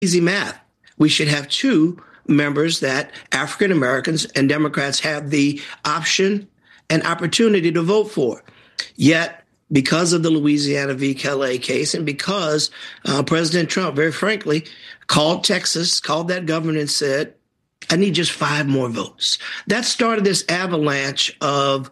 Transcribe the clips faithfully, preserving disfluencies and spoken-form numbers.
easy math. We should have two members that African Americans and Democrats have the option and opportunity to vote for. Yet, because of the Louisiana v. Kelly case and because uh, President Trump, very frankly, called Texas, called that governor and said, I need just five more votes. That started this avalanche of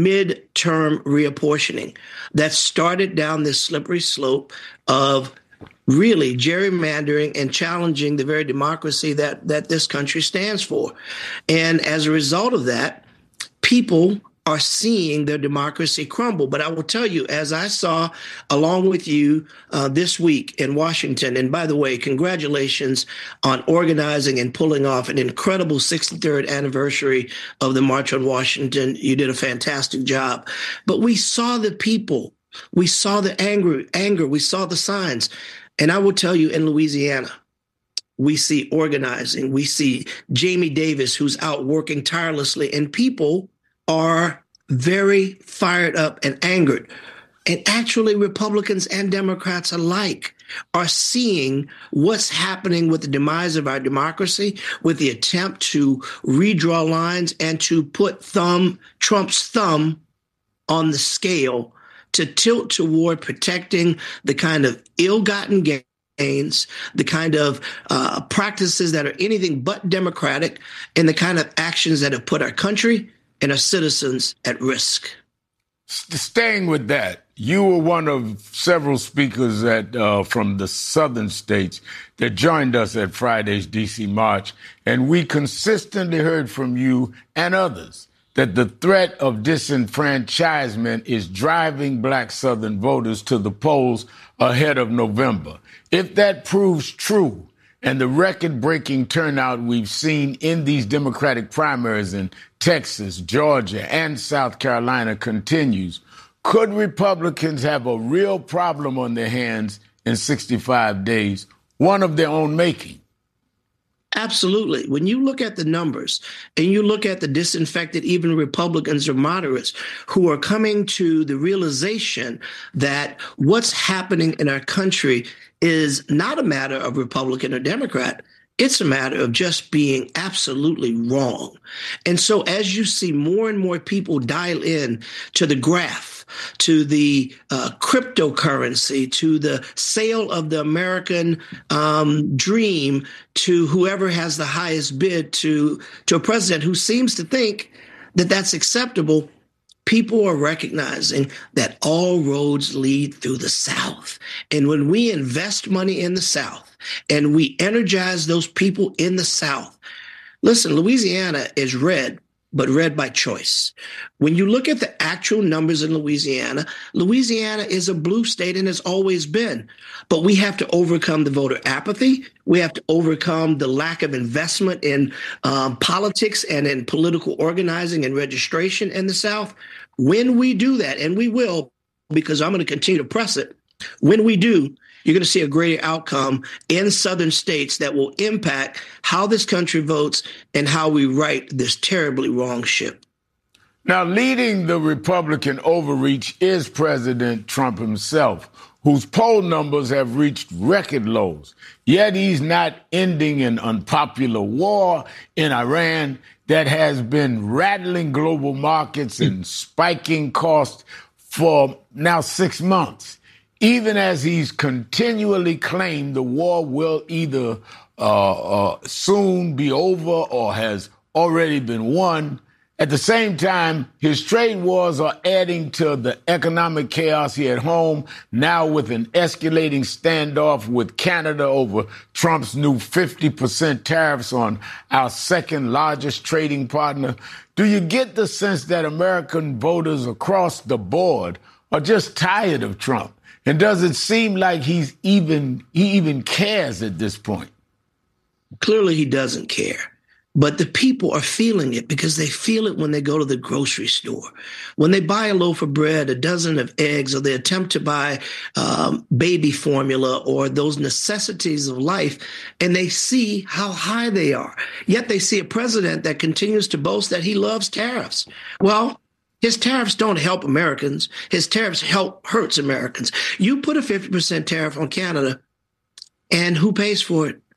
midterm reapportioning that started down this slippery slope of really gerrymandering and challenging the very democracy that, that this country stands for. And as a result of that, people are seeing their democracy crumble. But I will tell you, as I saw along with you uh, this week in Washington, and by the way, congratulations on organizing and pulling off an incredible sixty-third anniversary of the March on Washington. You did a fantastic job. But we saw the people. We saw the anger, anger. We saw the signs. And I will tell you, in Louisiana, we see organizing. We see Jamie Davis, who's out working tirelessly, and people are very fired up and angered. And actually, Republicans and Democrats alike are seeing what's happening with the demise of our democracy, with the attempt to redraw lines and to put thumb, Trump's thumb on the scale to tilt toward protecting the kind of ill-gotten gains, the kind of uh, practices that are anything but democratic, and the kind of actions that have put our country and our citizens at risk. Staying with that, you were one of several speakers at, uh, from the southern states that joined us at Friday's D C March, and we consistently heard from you and others that the threat of disenfranchisement is driving black Southern voters to the polls ahead of November. If that proves true, and the record-breaking turnout we've seen in these Democratic primaries in Texas, Georgia, and South Carolina continues, could Republicans have a real problem on their hands in sixty-five days, one of their own making? Absolutely. When you look at the numbers and you look at the disinfected, even Republicans or moderates who are coming to the realization that what's happening in our country is not a matter of Republican or Democrat. It's a matter of just being absolutely wrong. And so as you see more and more people dial in to the graph, to the uh, cryptocurrency, to the sale of the American um, dream, to whoever has the highest bid, to, to a president who seems to think that that's acceptable, people are recognizing that all roads lead through the South. And when we invest money in the South and we energize those people in the South, listen, Louisiana is red, but red by choice. When you look at the actual numbers in Louisiana, Louisiana is a blue state and has always been. But we have to overcome the voter apathy. We have to overcome the lack of investment in um, politics and in political organizing and registration in the South. When we do that, and we will, because I'm going to continue to press it, when we do, you're going to see a greater outcome in southern states that will impact how this country votes and how we right this terribly wrong ship. Now, leading the Republican overreach is President Trump himself, whose poll numbers have reached record lows. Yet he's not ending an unpopular war in Iran that has been rattling global markets and spiking costs for now six months. Even as he's continually claimed the war will either uh, uh, soon be over or has already been won, at the same time, his trade wars are adding to the economic chaos here at home, now with an escalating standoff with Canada over Trump's new fifty percent tariffs on our second largest trading partner. Do you get the sense that American voters across the board are just tired of Trump? And does it seem like he's even he even cares at this point? Clearly, he doesn't care. But the people are feeling it because they feel it when they go to the grocery store. When they buy a loaf of bread, a dozen of eggs, or they attempt to buy um, baby formula or those necessities of life, and they see how high they are. Yet they see a president that continues to boast that he loves tariffs. Well, his tariffs don't help Americans. His tariffs help hurts Americans. You put a fifty percent tariff on Canada, and who pays for it?